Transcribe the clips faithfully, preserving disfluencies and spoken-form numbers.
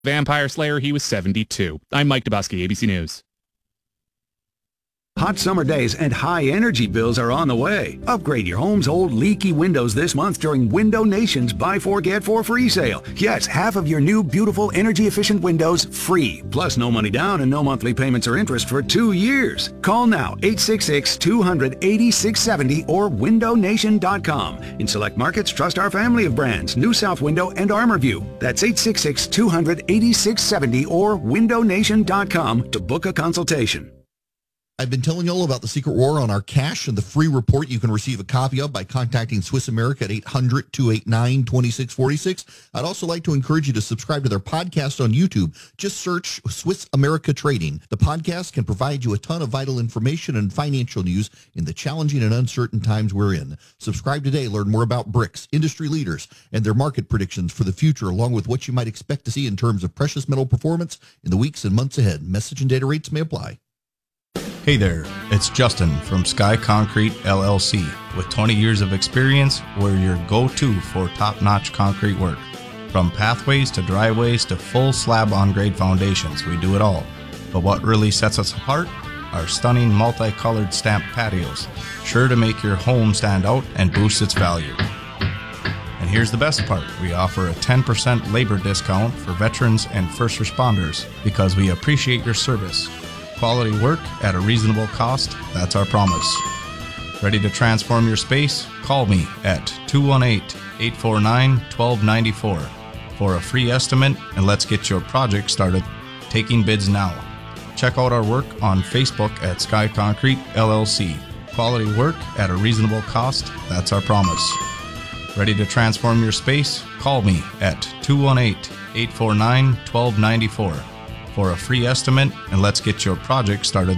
Vampire Slayer, he was seventy-two. I'm Mike Dubusky, A B C News. Hot summer days and high energy bills are on the way. Upgrade your home's old leaky windows this month during Window Nation's Buy Four Get Four free sale. Yes, half of your new beautiful energy efficient windows free. Plus no money down and no monthly payments or interest for two years. Call now eight six six, two hundred, eighty-six seventy or window nation dot com. In select markets, trust our family of brands, New South Window and ArmorView. That's eight six six, two hundred, eighty-six seventy or window nation dot com to book a consultation. I've been telling you all about the secret war on our cash and the free report you can receive a copy of by contacting Swiss America at eight hundred, two eight nine, two six four six. I'd also like to encourage you to subscribe to their podcast on YouTube. Just search Swiss America Trading. The podcast can provide you a ton of vital information and financial news in the challenging and uncertain times we're in. Subscribe today. Learn more about BRICS, industry leaders, and their market predictions for the future, along with what you might expect to see in terms of precious metal performance in the weeks and months ahead. Message and data rates may apply. Hey there, it's Justin from Sky Concrete L L C. With twenty years of experience, we're your go-to for top-notch concrete work. From pathways to driveways to full slab-on-grade foundations, we do it all. But what really sets us apart? Our stunning multicolored stamped patios, sure to make your home stand out and boost its value. And here's the best part, we offer a ten percent labor discount for veterans and first responders because we appreciate your service. Quality work at a reasonable cost, that's our promise. Ready to transform your space? Call me at two one eight, eight four nine, one two nine four for a free estimate and let's get your project started. Taking bids now. Check out our work on Facebook at Sky Concrete L L C. Quality work at a reasonable cost, that's our promise. Ready to transform your space? Call me at two one eight, eight four nine, one two nine four. for a free estimate, and let's get your project started.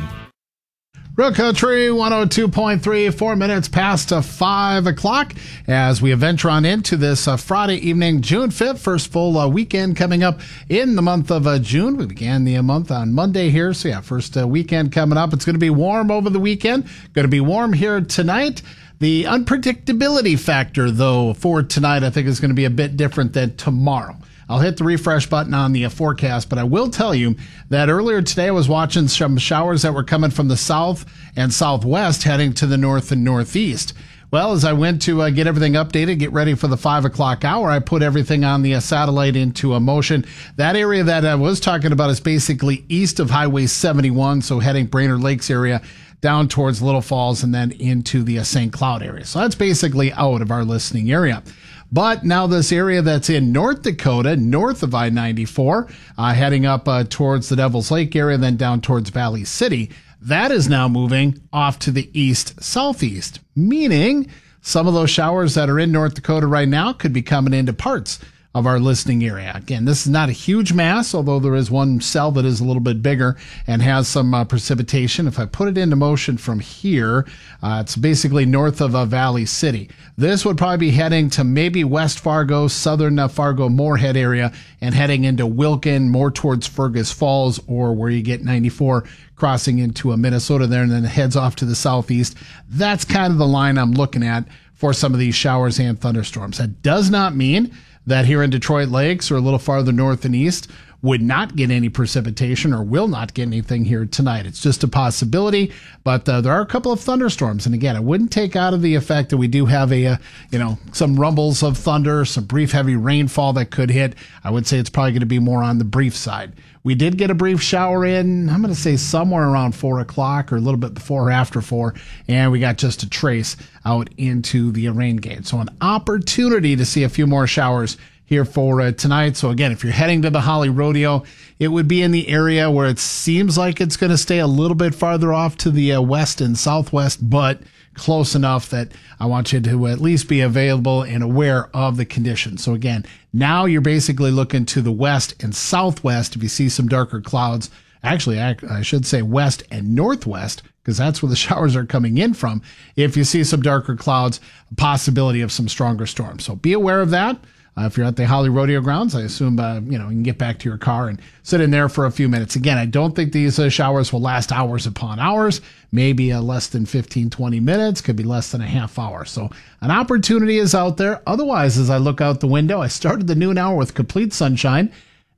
Real Country one oh two point three, four minutes past uh, five o'clock as we venture on into this uh, Friday evening, June fifth, first full uh, weekend coming up in the month of uh, June. We began the uh, month on Monday here, so yeah, first uh, weekend coming up. It's going to be warm over the weekend, going to be warm here tonight. The unpredictability factor, though, for tonight, I think is going to be a bit different than tomorrow. I'll hit the refresh button on the uh, forecast, but I will tell you that earlier today I was watching some showers that were coming from the south and southwest heading to the north and northeast. Well, as I went to uh, get everything updated, get ready for the five o'clock hour, I put everything on the uh, satellite into a motion. That area that I was talking about is basically east of Highway seventy-one, so heading Brainerd Lakes area down towards Little Falls and then into the uh, Saint Cloud area. So that's basically out of our listening area. But now this area that's in North Dakota, north of I ninety-four, uh, heading up uh, towards the Devil's Lake area, then down towards Valley City, that is now moving off to the east-southeast, meaning some of those showers that are in North Dakota right now could be coming into parts of our listening area. Again, this is not a huge mass, although there is one cell that is a little bit bigger and has some uh, precipitation. If I put it into motion from here, uh, it's basically north of uh, Valley City. This would probably be heading to maybe West Fargo, southern uh, Fargo-Moorhead area, and heading into Wilkin, more towards Fergus Falls, or where you get ninety-four crossing into a Minnesota there, and then it heads off to the southeast. That's kind of the line I'm looking at for some of these showers and thunderstorms. That does not mean that here in Detroit Lakes or a little farther north and east would not get any precipitation or will not get anything here tonight. It's just a possibility, but uh, there are a couple of thunderstorms. And again, I wouldn't take out of the effect that we do have a, uh, you know, some rumbles of thunder, some brief heavy rainfall that could hit. I would say it's probably going to be more on the brief side. We did get a brief shower in, I'm going to say somewhere around four o'clock or a little bit before or after four, and we got just a trace out into the rain gate. So an opportunity to see a few more showers here for uh, tonight. So again, if you're heading to the Holly Rodeo, it would be in the area where it seems like it's going to stay a little bit farther off to the uh, west and southwest, but close enough that I want you to at least be available and aware of the conditions. So again, now you're basically looking to the west and southwest. If you see some darker clouds, actually, I, I should say west and northwest, because that's where the showers are coming in from. If you see some darker clouds, a possibility of some stronger storms. So be aware of that. Uh, if you're at the Holly Rodeo Grounds, I assume, uh, you know, you can get back to your car and sit in there for a few minutes. Again, I don't think these uh, showers will last hours upon hours, maybe uh, less than fifteen, twenty minutes, could be less than a half hour. So an opportunity is out there. Otherwise, as I look out the window, I started the noon hour with complete sunshine.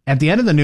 At the end of the